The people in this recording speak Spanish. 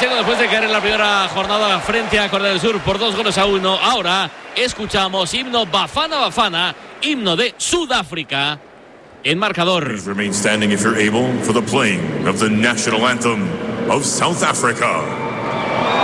Pacheco después de caer en la primera jornada frente a Corea del Sur por 2-1. Ahora escuchamos himno Bafana Bafana, himno de Sudáfrica en marcador. Remain standing if you're able for the playing of the national anthem of South Africa.